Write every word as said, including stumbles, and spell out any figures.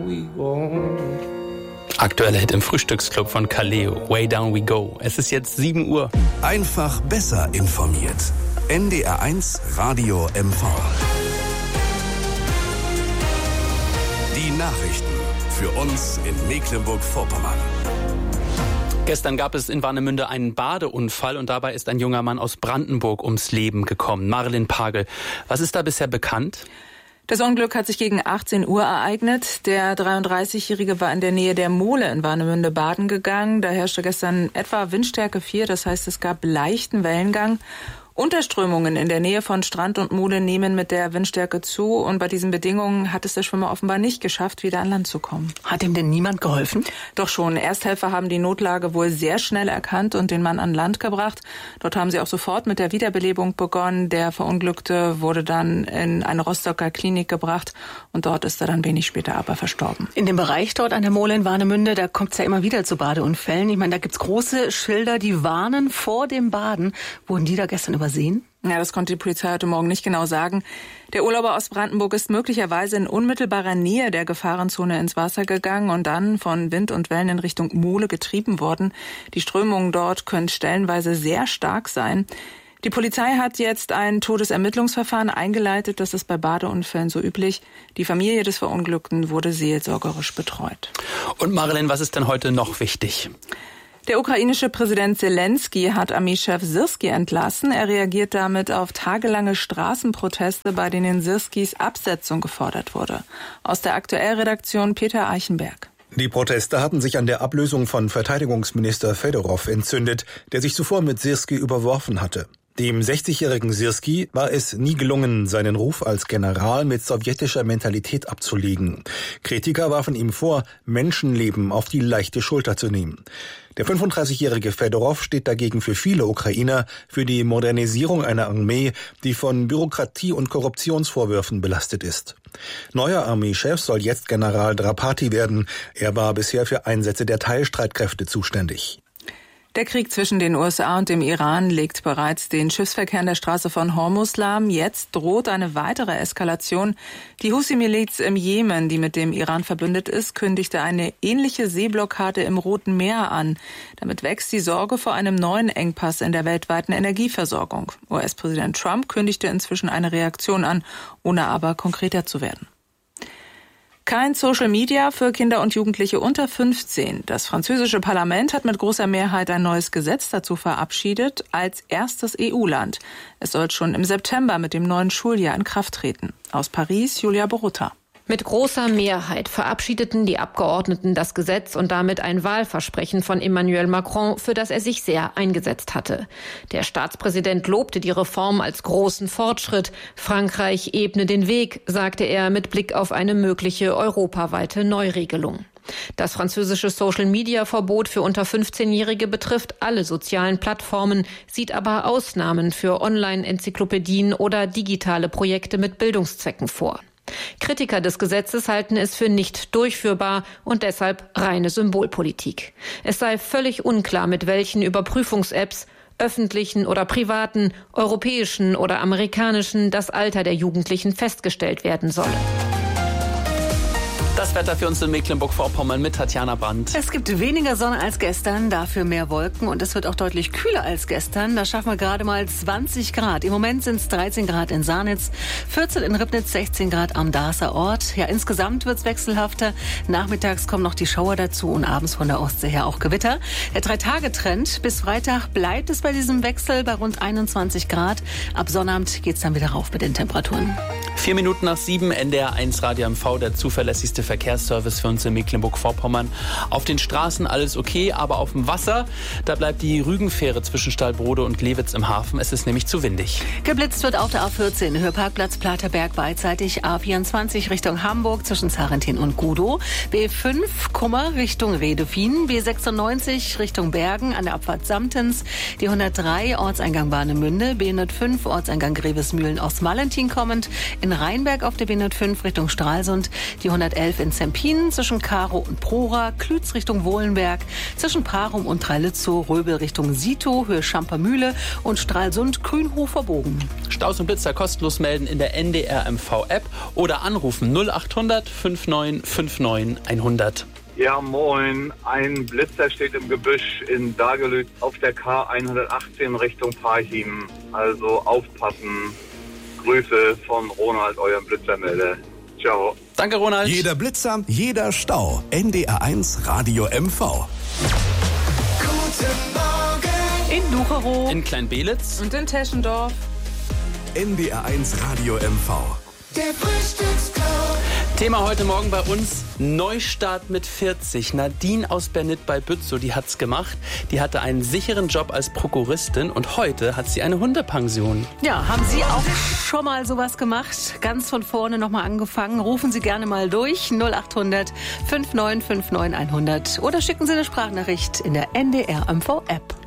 we go. Aktueller Hit im Frühstücksclub von Kaleo, Way Down We Go. Es ist jetzt sieben Uhr. Einfach besser informiert. N D R eins Radio M V. Die Nachrichten für uns in Mecklenburg-Vorpommern. Gestern gab es in Warnemünde einen Badeunfall und dabei ist ein junger Mann aus Brandenburg ums Leben gekommen. Marilyn Pagel, was ist da bisher bekannt? Das Unglück hat sich gegen achtzehn Uhr ereignet. Der dreiunddreißigjährige war in der Nähe der Mole in Warnemünde baden gegangen. Da herrschte gestern etwa Windstärke vier, das heißt, es gab leichten Wellengang. Unterströmungen in der Nähe von Strand und Mole nehmen mit der Windstärke zu und bei diesen Bedingungen hat es der Schwimmer offenbar nicht geschafft, wieder an Land zu kommen. Hat ihm denn niemand geholfen? Doch schon. Ersthelfer haben die Notlage wohl sehr schnell erkannt und den Mann an Land gebracht. Dort haben sie auch sofort mit der Wiederbelebung begonnen. Der Verunglückte wurde dann in eine Rostocker Klinik gebracht und dort ist er dann wenig später aber verstorben. In dem Bereich dort an der Mole in Warnemünde, da kommt es ja immer wieder zu Badeunfällen. Ich meine, da gibt's große Schilder, die warnen vor dem Baden. Wurden die da gestern übersehen? Ja, das konnte die Polizei heute Morgen nicht genau sagen. Der Urlauber aus Brandenburg ist möglicherweise in unmittelbarer Nähe der Gefahrenzone ins Wasser gegangen und dann von Wind und Wellen in Richtung Mole getrieben worden. Die Strömungen dort können stellenweise sehr stark sein. Die Polizei hat jetzt ein Todesermittlungsverfahren eingeleitet. Das ist bei Badeunfällen so üblich. Die Familie des Verunglückten wurde seelsorgerisch betreut. Und Marilyn, was ist denn heute noch wichtig? Der ukrainische Präsident Zelensky hat Armeechef Syrski entlassen. Er reagiert damit auf tagelange Straßenproteste, bei denen Syrskis Absetzung gefordert wurde. Aus der Aktuellredaktion Peter Eichenberg. Die Proteste hatten sich an der Ablösung von Verteidigungsminister Fedorov entzündet, der sich zuvor mit Syrski überworfen hatte. Dem sechzigjährigen Syrski war es nie gelungen, seinen Ruf als General mit sowjetischer Mentalität abzulegen. Kritiker warfen ihm vor, Menschenleben auf die leichte Schulter zu nehmen. Der fünfunddreißigjährige Fedorov steht dagegen für viele Ukrainer für die Modernisierung einer Armee, die von Bürokratie und Korruptionsvorwürfen belastet ist. Neuer Armeechef soll jetzt General Drapati werden. Er war bisher für Einsätze der Teilstreitkräfte zuständig. Der Krieg zwischen den U S A und dem Iran legt bereits den Schiffsverkehr an der Straße von Hormuz lahm. Jetzt droht eine weitere Eskalation. Die Husi-Miliz im Jemen, die mit dem Iran verbündet ist, kündigte eine ähnliche Seeblockade im Roten Meer an. Damit wächst die Sorge vor einem neuen Engpass in der weltweiten Energieversorgung. U S-Präsident Trump kündigte inzwischen eine Reaktion an, ohne aber konkreter zu werden. Kein Social Media für Kinder und Jugendliche unter fünfzehn. Das französische Parlament hat mit großer Mehrheit ein neues Gesetz dazu verabschiedet, als erstes E U-Land. Es soll schon im September mit dem neuen Schuljahr in Kraft treten. Aus Paris, Julia Borutta. Mit großer Mehrheit verabschiedeten die Abgeordneten das Gesetz und damit ein Wahlversprechen von Emmanuel Macron, für das er sich sehr eingesetzt hatte. Der Staatspräsident lobte die Reform als großen Fortschritt. Frankreich ebne den Weg, sagte er mit Blick auf eine mögliche europaweite Neuregelung. Das französische Social-Media-Verbot für unter fünfzehnjährige betrifft alle sozialen Plattformen, sieht aber Ausnahmen für Online-Enzyklopädien oder digitale Projekte mit Bildungszwecken vor. Kritiker des Gesetzes halten es für nicht durchführbar und deshalb reine Symbolpolitik. Es sei völlig unklar, mit welchen Überprüfungs-Apps, öffentlichen oder privaten, europäischen oder amerikanischen, das Alter der Jugendlichen festgestellt werden solle. Das Wetter für uns in Mecklenburg-Vorpommern mit Tatjana Brandt. Es gibt weniger Sonne als gestern, dafür mehr Wolken und es wird auch deutlich kühler als gestern. Da schaffen wir gerade mal zwanzig Grad. Im Moment sind es dreizehn Grad in Sarnitz, vierzehn in Ribnitz, sechzehn Grad am Darßer Ort. Ja, insgesamt wird es wechselhafter. Nachmittags kommen noch die Schauer dazu und abends von der Ostsee her auch Gewitter. Der Drei-Tage-Trend bis Freitag bleibt es bei diesem Wechsel bei rund einundzwanzig Grad. Ab Sonnabend geht es dann wieder rauf mit den Temperaturen. Vier Minuten nach sieben, N D R eins Radio M V, der zuverlässigste Verkehrsservice für uns in Mecklenburg-Vorpommern. Auf den Straßen alles okay, aber auf dem Wasser, da bleibt die Rügenfähre zwischen Stallbrode und Glewitz im Hafen. Es ist nämlich zu windig. Geblitzt wird auf der A vierzehn, Höheparkplatz Platerberg beidseitig, A vierundzwanzig Richtung Hamburg zwischen Zarentin und Gudow, B fünf Kummer Richtung Redefin, B sechsundneunzig Richtung Bergen an der Abfahrt Samtens, die hundertdrei Ortseingang Warnemünde, B hundertfünf Ortseingang Grevesmühlen Ostmalentin kommend, in Rheinberg auf der B hundertfünf Richtung Stralsund, die hundertelf elf in Zempin, zwischen Karow und Prora, Klütz Richtung Wohlenberg, zwischen Parum und Treilitzow, Röbel Richtung Sito, Höhe Schampermühle und Stralsund, Grünhofer Bogen. Staus und Blitzer kostenlos melden in der N D R M V-App oder anrufen null achthundert fünfundneunzig neunundfünfzig hundert. Ja, moin. Ein Blitzer steht im Gebüsch in Dagelöt auf der K hundertachtzehn Richtung Parchim. Also aufpassen. Grüße von Ronald, eurem Blitzermelder. Ciao. Danke, Ronald. Jeder Blitzer, jeder Stau. N D R eins Radio M V. Guten Morgen. In Ducherow. In Kleinbelitz. Und in Teschendorf. N D R eins Radio M V. Der Frühstücksclub. Thema heute Morgen bei uns: Neustart mit vierzig. Nadine aus Bernit bei Bützow, die hat's gemacht. Die hatte einen sicheren Job als Prokuristin und heute hat sie eine Hundepension. Ja, haben Sie auch schon mal sowas gemacht? Ganz von vorne nochmal angefangen. Rufen Sie gerne mal durch null achthundert fünfundneunzig neunundfünfzig hundert oder schicken Sie eine Sprachnachricht in der N D R M V App.